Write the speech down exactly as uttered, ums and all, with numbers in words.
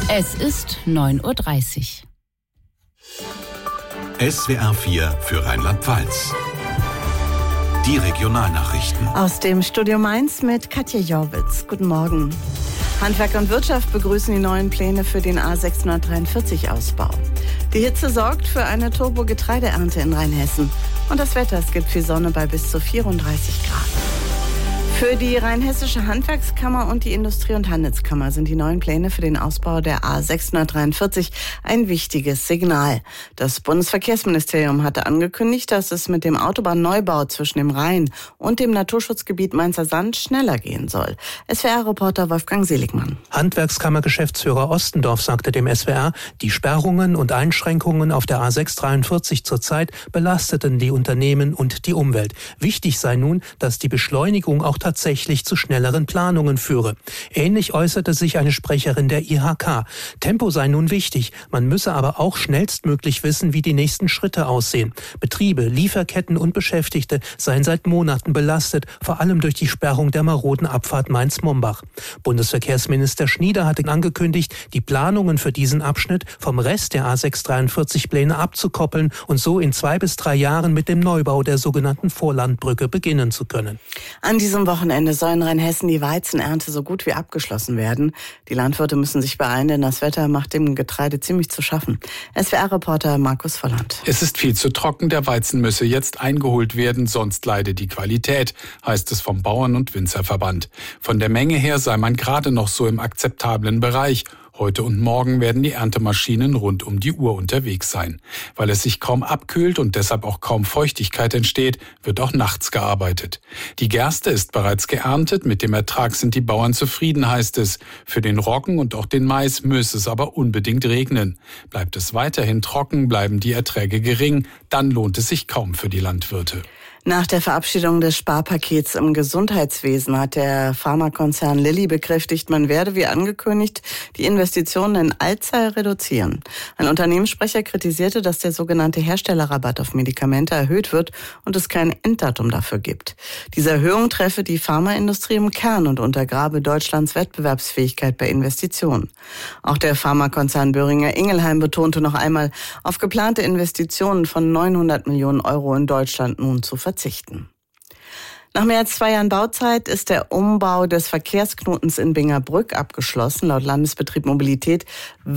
Es ist neun Uhr dreißig. S W R vier für Rheinland-Pfalz. Die Regionalnachrichten. Aus dem Studio Mainz mit Katja Jorwitz. Guten Morgen. Handwerk und Wirtschaft begrüßen die neuen Pläne für den A sechshundertdreiundvierzig-Ausbau. Die Hitze sorgt für eine Turbo-Getreideernte in Rheinhessen. Und das Wetter, es gibt viel Sonne bei bis zu vierunddreißig Grad. Für die Rheinhessische Handwerkskammer und die Industrie- und Handelskammer sind die neuen Pläne für den Ausbau der A sechshundertdreiundvierzig ein wichtiges Signal. Das Bundesverkehrsministerium hatte angekündigt, dass es mit dem Autobahnneubau zwischen dem Rhein und dem Naturschutzgebiet Mainzer Sand schneller gehen soll. S W R-Reporter Wolfgang Seligmann. Handwerkskammergeschäftsführer Ostendorf sagte dem S W R, die Sperrungen und Einschränkungen auf der A sechshundertdreiundvierzig zurzeit belasteten die Unternehmen und die Umwelt. Wichtig sei nun, dass die Beschleunigung auch tatsächlich zu schnelleren Planungen führe. Ähnlich äußerte sich eine Sprecherin der I H K. Tempo sei nun wichtig, man müsse aber auch schnellstmöglich wissen, wie die nächsten Schritte aussehen. Betriebe, Lieferketten und Beschäftigte seien seit Monaten belastet, vor allem durch die Sperrung der maroden Abfahrt Mainz-Mombach. Bundesverkehrsminister Schnieder hatte angekündigt, die Planungen für diesen Abschnitt vom Rest der A sechshundertdreiundvierzig-Pläne abzukoppeln und so in zwei bis drei Jahren mit dem Neubau der sogenannten Vorlandbrücke beginnen zu können. An diesem Wochenende soll in Rheinhessen die Weizenernte so gut wie abgeschlossen werden. Die Landwirte müssen sich beeilen, denn das Wetter macht dem Getreide ziemlich zu schaffen. S W R-Reporter Markus Volland. Es ist viel zu trocken, der Weizen müsse jetzt eingeholt werden, sonst leide die Qualität, heißt es vom Bauern- und Winzerverband. Von der Menge her sei man gerade noch so im akzeptablen Bereich. Heute und morgen werden die Erntemaschinen rund um die Uhr unterwegs sein. Weil es sich kaum abkühlt und deshalb auch kaum Feuchtigkeit entsteht, wird auch nachts gearbeitet. Die Gerste ist bereits geerntet, mit dem Ertrag sind die Bauern zufrieden, heißt es. Für den Roggen und auch den Mais müsse es aber unbedingt regnen. Bleibt es weiterhin trocken, bleiben die Erträge gering, dann lohnt es sich kaum für die Landwirte. Nach der Verabschiedung des Sparpakets im Gesundheitswesen hat der Pharmakonzern Lilly bekräftigt, man werde wie angekündigt die Investitionen in Alzey reduzieren. Ein Unternehmenssprecher kritisierte, dass der sogenannte Herstellerrabatt auf Medikamente erhöht wird und es kein Enddatum dafür gibt. Diese Erhöhung treffe die Pharmaindustrie im Kern und untergrabe Deutschlands Wettbewerbsfähigkeit bei Investitionen. Auch der Pharmakonzern Boehringer Ingelheim betonte noch einmal, auf geplante Investitionen von neunhundert Millionen Euro in Deutschland nun zu verzichten. Nach mehr als zwei Jahren Bauzeit ist der Umbau des Verkehrsknotens in Bingerbrück abgeschlossen. Laut Landesbetrieb Mobilität